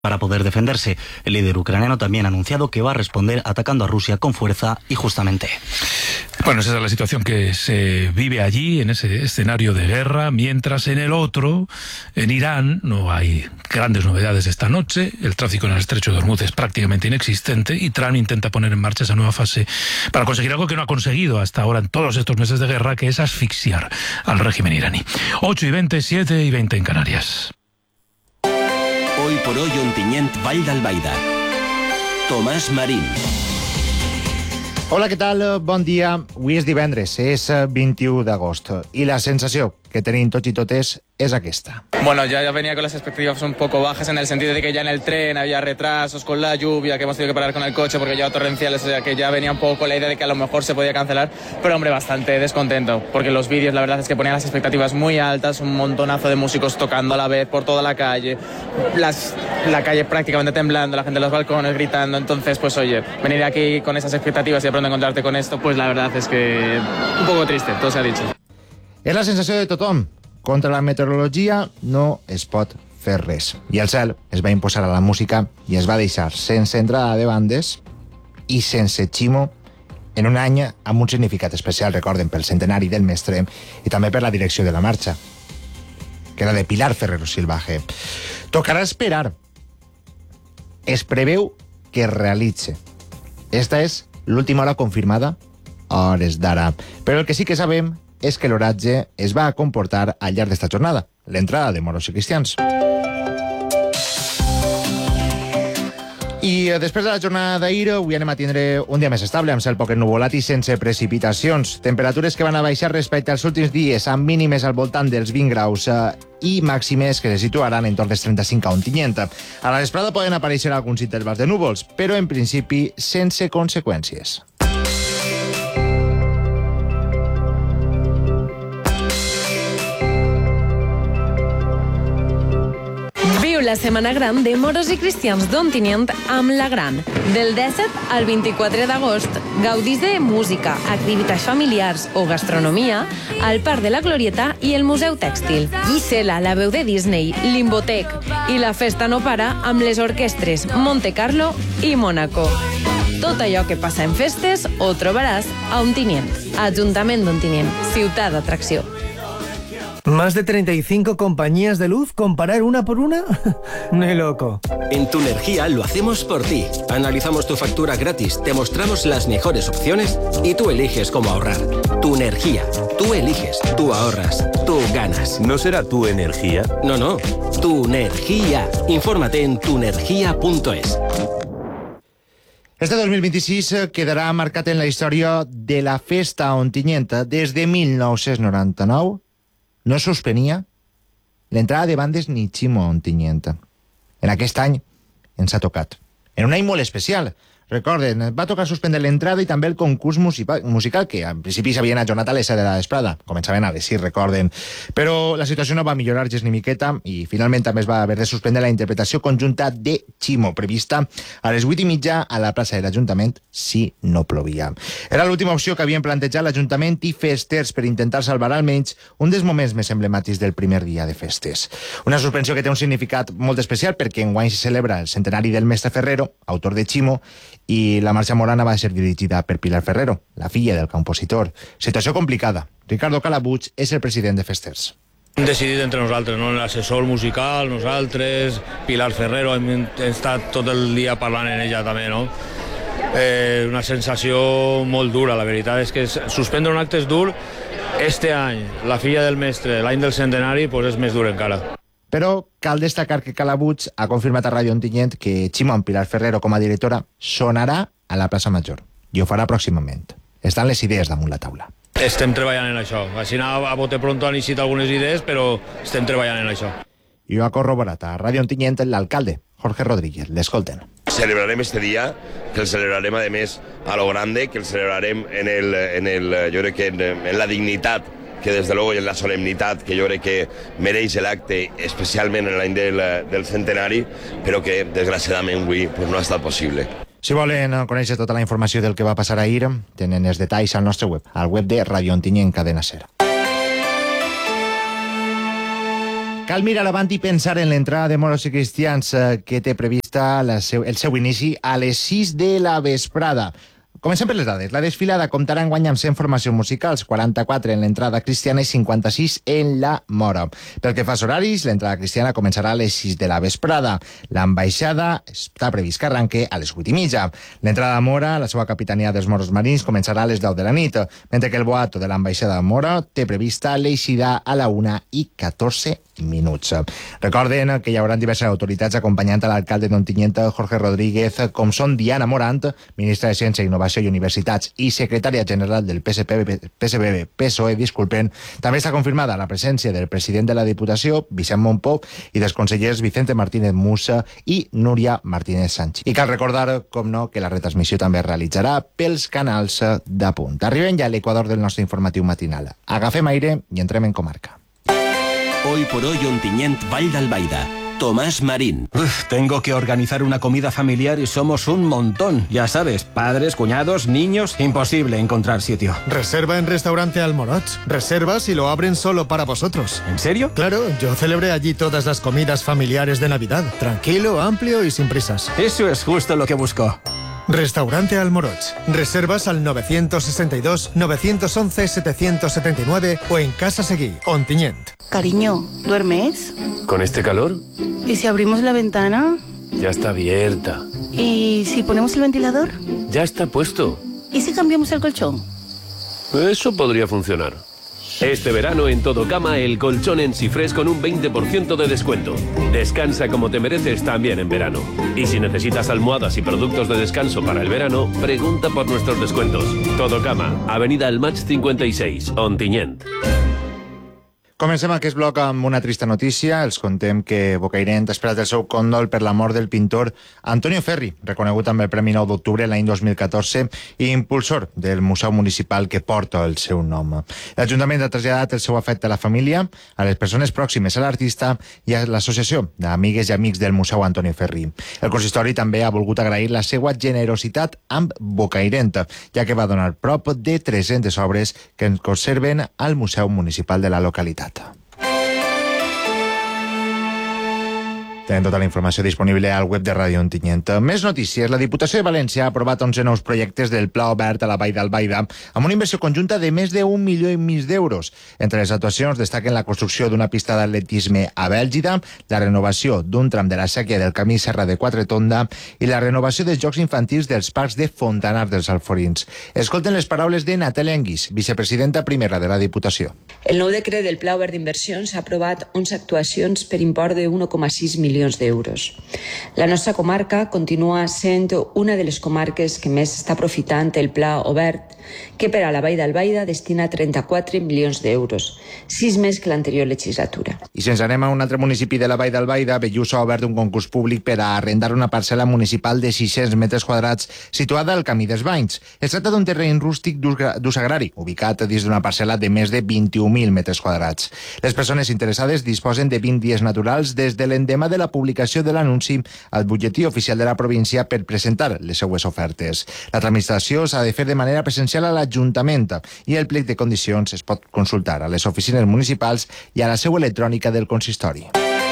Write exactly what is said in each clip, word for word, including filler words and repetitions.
para poder defenderse. El líder ucraniano también ha anunciado que va a responder atacando a Rusia con fuerza y justamente. Bueno, esa es la situación que se vive allí, en ese escenario de guerra, mientras en el otro, en Irán, no hay grandes novedades esta noche. El tráfico en el estrecho de Hormuz es prácticamente inexistente y Trump intenta poner en marcha esa nueva fase para conseguir algo que no ha conseguido hasta ahora en todos estos meses de guerra, que es asfixiar al régimen iraní. ocho y veinte, siete y veinte en Canarias. Hoy por hoy, Ontinyent, Vall d'Albaida. Tomàs Marín. Hola, què tal? Bon dia. Avui és divendres, és vint-i-u d'agost. I la sensació que tenim tots i totes es aquesta. Bueno, ya, ya venía con las expectativas un poco bajas en el sentido de que ya en el tren había retrasos con la lluvia, que hemos tenido que parar con el coche porque lleva torrenciales, o sea que ya venía un poco con la idea de que a lo mejor se podía cancelar, pero hombre, bastante descontento, porque los vídeos la verdad es que ponían las expectativas muy altas, un montonazo de músicos tocando a la vez por toda la calle, las, la calle prácticamente temblando, la gente en los balcones gritando, entonces pues oye, venir aquí con esas expectativas y de pronto encontrarte con esto, pues la verdad es que un poco triste, todo se ha dicho. És la sensació de tothom. Contra la meteorologia no es pot fer res. I el cel es va imposar a la música i es va deixar sense entrada de bandes i sense Chimo en un any amb un significat especial, recorden, pel centenari del mestre i també per la direcció de la marxa, que era de Pilar Ferrero Silvaje. Tocarà esperar. Es preveu que es realitze. Esta és l'última hora confirmada a hores d'ara. Però el que sí que sabem és que l'oratge es va comportar al llarg d'esta jornada, l'entrada de moros i cristians. I després de la jornada d'ahir, avui anem a tindre un dia més estable, amb cel poc ennuvolat i sense precipitacions. Temperatures que van a baixar respecte als últims dies, amb mínimes al voltant dels vint graus eh, i màximes que se situaran en torn dels trenta-cinc a Ontinyent. A la vesprada poden aparèixer alguns intervals de núvols, però en principi sense conseqüències. La Setmana Gran de Moros i Cristians d'Ontinyent amb La Gran. Del disset al vint-i-quatre d'agost, gaudís de música, activitats familiars o gastronomia al Parc de la Glorieta i el Museu Tèxtil. Gisela, la veu de Disney, Limbotec i la festa no para amb les orquestres Monte Carlo i Mónaco. Tot allò que passa en festes ho trobaràs a Ontinyent. Ajuntament d'Ontinyent, ciutat d'atracció. ¿Más de treinta y cinco compañías de luz? ¿Comparar una por una? Ni loco. En Tunergia lo hacemos por ti. Analizamos tu factura gratis, te mostramos las mejores opciones y tú eliges cómo ahorrar. Tunergia. Tú eliges, tú ahorras, tú ganas. ¿No será tu energía? No, no. Tunergia. Infórmate en tunergia punto es. Este dos mil vint-i-sis quedarà marcat en la història de la festa a Ontinyent. Des de mil nou-cents noranta-nou no es suspenia l'entrada de bandes ni Chimo a Ontinyent. En aquest any ens ha tocat. En un any molt especial. Recorden, va tocar suspendre l'entrada i també el concurs musical, que en principi s'havien ajornat a les set de la vesprada. Començaven a les sis, recorden. Però la situació no va millorar gens ni miqueta i finalment també es va haver de suspendre la interpretació conjunta de Chimo, prevista a les vuit i mitja a la plaça de l'Ajuntament, si no plovia. Era l'última opció que havien plantejat l'Ajuntament i festers per intentar salvar almenys un dels moments més emblemàtics del primer dia de festes. Una suspensió que té un significat molt especial perquè enguany se celebra el centenari del mestre Ferrero, autor de Chimo, i la marxa morana va ser dirigida per Pilar Ferrero, la filla del compositor. Situació complicada. Ricardo Calabuig és el president de Festers. Hem decidit entre nosaltres, no? L'assessor musical, nosaltres, Pilar Ferrero, hem estat tot el dia parlant en ella també, no? Eh, una sensació molt dura, la veritat és que suspendre un acte és dur. Este any, la filla del mestre, l'any del centenari, pues és més dur encara. Però cal destacar que Calabuig ha confirmat a Ràdio Ontinyent que Chimo amb Pilar Ferrero com a directora sonarà a la plaça Major i ho farà pròximament. Estan les idees damunt la taula. Estem treballant en això. Així a bote pronto han eixit algunes idees, però estem treballant en això. I ho ha corroborat a Ràdio Ontinyent l'alcalde, Jorge Rodríguez. L'escolten. Celebrarem este dia, que el celebrarem a més a lo grande, que el celebrarem en el, en el, jo crec que en, en la dignitat que desde luego y en la solemnitat que jo crec que mereix l'acte, especialment en l'any del, del centenari, però que desgraciadament avui pues, no ha estat possible. Si volen conèixer tota la informació del que va passar ahir, tenen els detalls al nostre web, al web de Ràdio Ontinyent Cadena Ser. Cal mirar avant i pensar en l'entrada de moros i cristians eh, que té prevista la seu, el seu inici a les sis de la vesprada. Comencem per les dades. La desfilada comptarà enguany amb cent formacions musicals, quaranta-quatre en l'entrada cristiana i cinquanta-sis en la mora. Pel que fa als horaris, l'entrada cristiana començarà a les sis de la vesprada. L'ambaixada està previst que arranque a les vuit i mitja. L'entrada mora, la seva capitania dels moros marins, començarà a les deu de la nit, mentre que el boato de l'ambaixada mora té prevista l'eixida a la una i catorze minuts. Recorden que hi haurà diverses autoritats acompanyant a l'alcalde d'Ontinyent, Jorge Rodríguez, com són Diana Morant, ministra de Ciència, Innovació i Universitats i secretària general del P S P B, P S B B, P S O E, disculpen. També està confirmada la presència del president de la Diputació, Vicent Montpó, i dels consellers Vicente Martínez Musa i Núria Martínez Sánchez. I cal recordar, com no, que la retransmissió també es realitzarà pels canals d'Apunt. Arribem ja a l'equador del nostre informatiu matinal. Agafem aire i entrem en comarca. Hoy por hoy Ontinyent, Vall d'Albaida. Tomás Marín. Uf, tengo que organizar una comida familiar y somos un montón. Ya sabes, padres, cuñados, niños, imposible encontrar sitio. Reserva en Restaurante Almoroch. Reservas y lo abren solo para vosotros. ¿En serio? Claro, yo celebré allí todas las comidas familiares de Navidad. Tranquilo, amplio y sin prisas. Eso es justo lo que busco. Restaurante Almoroch. Reservas al nueve sesenta y dos, nueve once, setecientos setenta y nueve o en Casa Seguí, Ontinyent. Cariño, ¿duermes? ¿Con este calor? ¿Y si abrimos la ventana? Ya está abierta. ¿Y si ponemos el ventilador? Ya está puesto. ¿Y si cambiamos el colchón? Eso podría funcionar. Este verano en Todo Cama, el colchón en Sifres con un veinte por ciento de descuento. Descansa como te mereces también en verano. Y si necesitas almohadas y productos de descanso para el verano, pregunta por nuestros descuentos. Todo Cama, Avenida El Maig cincuenta y seis, Ontinyent. Comencem aquest bloc amb una trista notícia. Els contem que Bocairent ha esperat el seu còndol per la mort del pintor Antonio Ferri, reconegut amb el Premi nou d'Octubre l'any dos mil catorze i impulsor del museu municipal que porta el seu nom. L'Ajuntament ha traslladat el seu afecte a la família, a les persones pròximes a l'artista i a l'Associació d'Amigues i Amics del Museu Antonio Ferri. El consistori també ha volgut agrair la seva generositat amb Bocairent, ja que va donar prop de tres-centes obres que es conserven al Museu Municipal de la localitat. Tenen tota la informació disponible al web de Ràdio Ontinyent. Més notícies. La Diputació de València ha aprovat onze nous projectes del Pla Obert a la Vall d'Albaida amb una inversió conjunta de més d'un milió i mig d'euros. Entre les actuacions destaquen la construcció d'una pista d'atletisme a Bèlgida, la renovació d'un tram de la sèquia del camí Serra de Quatretonda i la renovació dels jocs infantils dels parcs de Fontanars dels Alforins. Escolten les paraules de Natàlia Anguís, vicepresidenta primera de la Diputació. El nou decret del Pla Obert d'Inversions ha aprovat onze actuacions per import de un coma sis milions d'euros. La nostra comarca continua sent una de les comarques que més està aprofitant el Pla Obert, que per a la Vall d'Albaida destina trenta-quatre milions d'euros, sis més que l'anterior legislatura. I si ens anem a un altre municipi de la Vall d'Albaida, Bellús ha obert un concurs públic per a arrendar una parcel·la municipal de sis-cents metres quadrats situada al Camí dels Banys. Es tracta d'un terreny rústic d'ús agrari, ubicat dins d'una parcel·la de més de vint-i-un mil metres quadrats. Les persones interessades disposen de vint dies naturals des de l'endemà de la publicació de l'anunci al butlletí oficial de la província per presentar les seues ofertes. La tramitació s'ha de fer de manera presencial a l'Ajuntament i el plec de condicions es pot consultar a les oficines municipals i a la seu electrònica del consistori.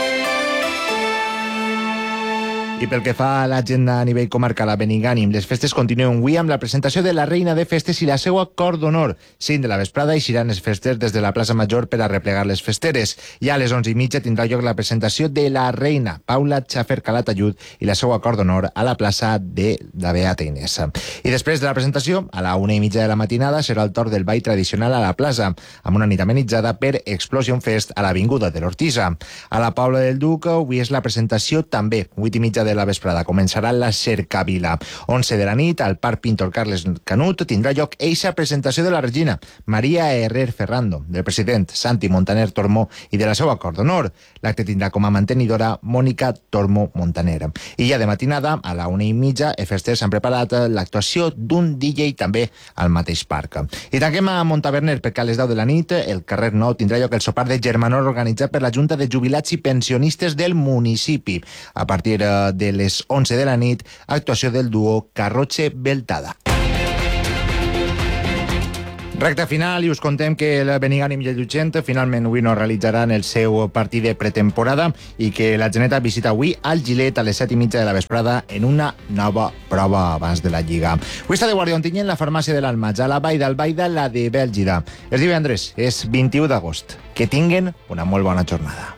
I pel que fa a l'agenda a nivell comarcal a Benigànim, les festes continuen avui amb la presentació de la Reina de Festes i la seva cor d'honor. cinc de la vesprada eixiran les festes des de la plaça Major per a replegar les festeres. I a les onze i mitja tindrà lloc la presentació de la Reina, Paula Xafer Calatayud, i la seva cor d'honor a la plaça de la Beata Inés. I després de la presentació, a la una i mitja de la matinada, serà el torn del ball tradicional a la plaça, amb una nit amenitzada per Explosion Fest a l'Avinguda de l'Ortisa. A la Paula del Duc, avui és la presentació també, vuit i mitja de la vesprada. Començarà la Cercavila. onze de la nit, al Parc Pintor Carles Canut, tindrà lloc eixa presentació de la regina, Maria Herrer Ferrando, del president Santi Montaner Tormó i de la seva cor d'honor. L'acte tindrà com a mantenidora Mònica Tormó Montaner. I ja de matinada, a la una i mitja, els festers han preparat l'actuació d'un D J també al mateix parc. I tanquem a Montaverner perquè a les deu de la nit, el carrer Nou tindrà lloc el sopar de germanor organitzat per la Junta de Jubilats i Pensionistes del municipi. A partir de les onze de la nit, actuació del duo Carroche Beltada. Recte final i us contem que el Benigànim i el Llutxent finalment avui no realitzaran el seu partit de pretemporada i que la Geneta visita avui al Gilet a les set i mitja de la vesprada en una nova prova abans de la Lliga. Avui està de guàrdia Ontinyent la farmàcia de l'Almatge, a la Vall d'Albaida la de Bèlgida. És divendres, és vint-i-u d'agost. Que tinguen una molt bona jornada.